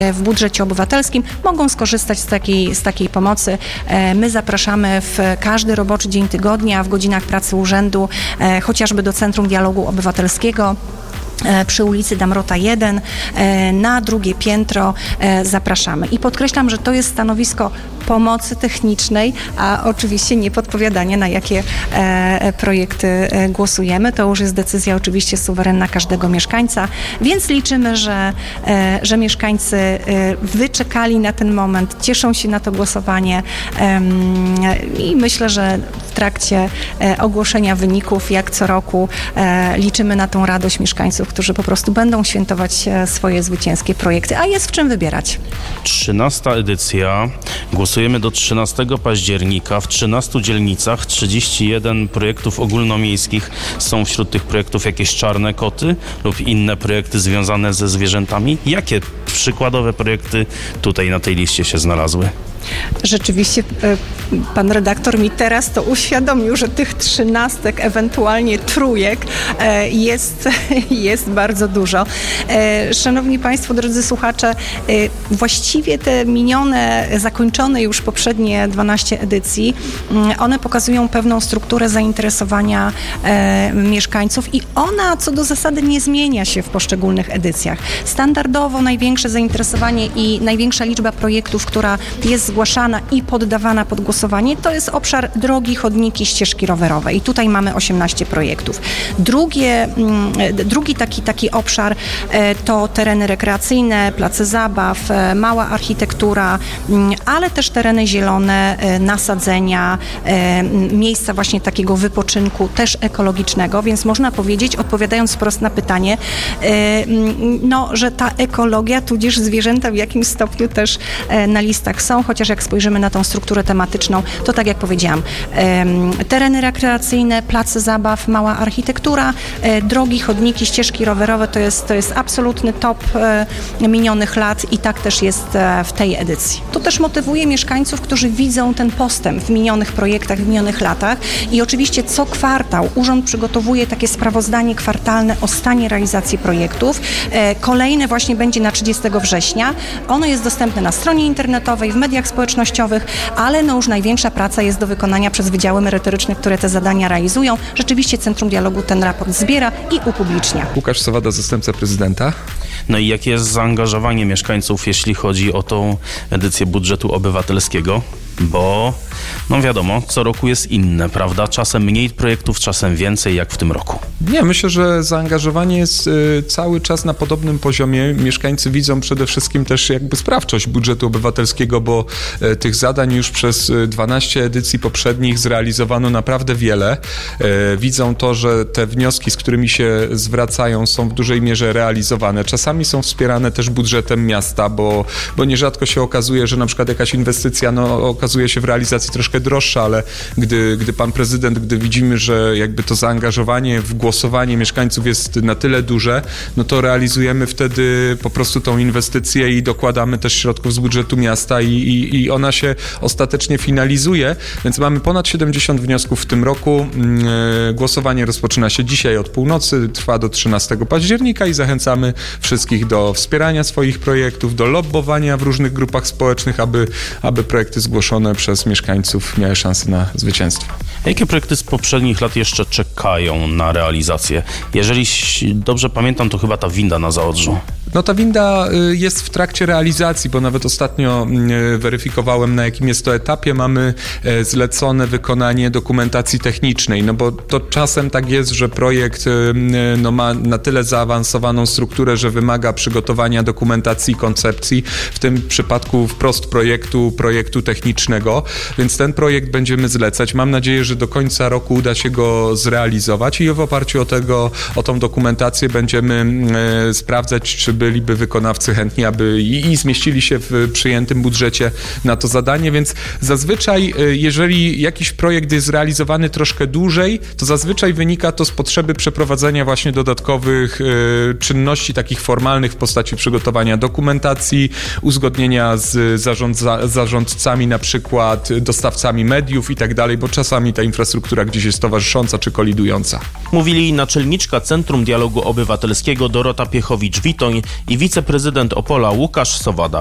w budżecie obywatelskim, mogą skorzystać z takiej pomocy. My zapraszamy w każdy roboczy dzień tygodnia w godzinach pracy urzędu, chociażby do Centrum Dialogu Obywatelskiego przy ulicy Damrota 1, na drugie piętro zapraszamy. I podkreślam, że to jest stanowisko pomocy technicznej, a oczywiście nie podpowiadanie, na jakie projekty głosujemy. To już jest decyzja oczywiście suwerenna każdego mieszkańca, więc liczymy, że mieszkańcy wyczekali na ten moment, cieszą się na to głosowanie i myślę, że w trakcie ogłoszenia wyników, jak co roku, liczymy na tą radość mieszkańców, którzy po prostu będą świętować swoje zwycięskie projekty, a jest w czym wybierać. 13. edycja. Głosujemy do 13 października. W 13 dzielnicach 31 projektów ogólnomiejskich. Są wśród tych projektów jakieś czarne koty lub inne projekty związane ze zwierzętami? Jakie przykładowe projekty tutaj na tej liście się znalazły? Rzeczywiście pan redaktor mi teraz to uświadomił, że tych 13, ewentualnie trójek jest bardzo dużo. Szanowni Państwo, drodzy słuchacze, właściwie te minione, zakończone już poprzednie 12 edycji, one pokazują pewną strukturę zainteresowania mieszkańców i ona co do zasady nie zmienia się w poszczególnych edycjach. Standardowo największe zainteresowanie i największa liczba projektów, która jest zgłaszana i poddawana pod głosowanie, to jest obszar drogi, chodniki, ścieżki rowerowe. I tutaj mamy 18 projektów. Drugi taki obszar to tereny rekreacyjne, place zabaw, mała architektura, ale też tereny zielone, nasadzenia, miejsca właśnie takiego wypoczynku, też ekologicznego, więc można powiedzieć, odpowiadając wprost na pytanie, że ta ekologia, tudzież zwierzęta w jakimś stopniu też na listach są, chociaż jak spojrzymy na tą strukturę tematyczną, to tak jak powiedziałam, tereny rekreacyjne, place zabaw, mała architektura, drogi, chodniki, ścieżki rowerowe to jest absolutny top minionych lat i tak też jest w tej edycji. To też motywuje mieszkańców, którzy widzą ten postęp w minionych projektach, w minionych latach i oczywiście co kwartał urząd przygotowuje takie sprawozdanie kwartalne o stanie realizacji projektów. Kolejne właśnie będzie na 30 września. Ono jest dostępne na stronie internetowej, w mediach społecznościowych, ale już największa praca jest do wykonania przez wydziały merytoryczne, które te zadania realizują. Rzeczywiście Centrum Dialogu ten raport zbiera i upublicznia. Łukasz Sowada, zastępca prezydenta. No i jakie jest zaangażowanie mieszkańców, jeśli chodzi o tą edycję budżetu obywatelskiego? Bo, wiadomo, co roku jest inne, prawda? Czasem mniej projektów, czasem więcej, jak w tym roku. Nie, myślę, że zaangażowanie jest cały czas na podobnym poziomie. Mieszkańcy widzą przede wszystkim też jakby sprawczość budżetu obywatelskiego, bo tych zadań już przez 12 edycji poprzednich zrealizowano naprawdę wiele. Widzą to, że te wnioski, z którymi się zwracają, są w dużej mierze realizowane. Czasami są wspierane też budżetem miasta, bo nierzadko się okazuje, że na przykład jakaś inwestycja okazuje się w realizacji troszkę droższa, ale gdy pan prezydent, gdy widzimy, że jakby to zaangażowanie w głosowanie mieszkańców jest na tyle duże, no to realizujemy wtedy po prostu tą inwestycję i dokładamy też środków z budżetu miasta i ona się ostatecznie finalizuje, więc mamy ponad 70 wniosków w tym roku. Głosowanie rozpoczyna się dzisiaj od północy, trwa do 13 października i zachęcamy wszystkich do wspierania swoich projektów, do lobbowania w różnych grupach społecznych, aby projekty zgłoszone przez mieszkańców miały szansę na zwycięstwo. Jakie projekty z poprzednich lat jeszcze czekają na realizację? Jeżeli dobrze pamiętam, to chyba ta winda na Zaodrzu. No ta winda jest w trakcie realizacji, bo nawet ostatnio weryfikowałem, na jakim jest to etapie. Mamy zlecone wykonanie dokumentacji technicznej, no bo to czasem tak jest, że projekt ma na tyle zaawansowaną strukturę, że wymaga przygotowania dokumentacji i koncepcji, w tym przypadku wprost projektu technicznego, więc ten projekt będziemy zlecać. Mam nadzieję, że do końca roku uda się go zrealizować i w oparciu o tą dokumentację będziemy sprawdzać, czy byliby wykonawcy chętni, aby i zmieścili się w przyjętym budżecie na to zadanie, więc zazwyczaj, jeżeli jakiś projekt jest realizowany troszkę dłużej, to zazwyczaj wynika to z potrzeby przeprowadzenia właśnie dodatkowych czynności takich formalnych w postaci przygotowania dokumentacji, uzgodnienia z zarządcami, na przykład dostawcami mediów i tak dalej, bo czasami ta infrastruktura gdzieś jest towarzysząca czy kolidująca. Mówili naczelniczka Centrum Dialogu Obywatelskiego Dorota Piechowicz-Witoń i wiceprezydent Opola Łukasz Sowada.